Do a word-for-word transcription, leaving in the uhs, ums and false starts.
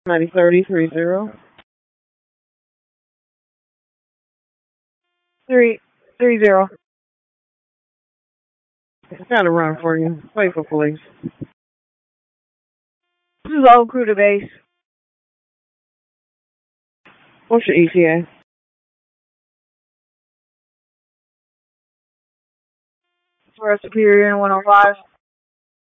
ninety thirty three zero. Three three zero. It's got to run for you. Wait for police. This is all crew to base. What's your E T A? For a Superior in one oh five.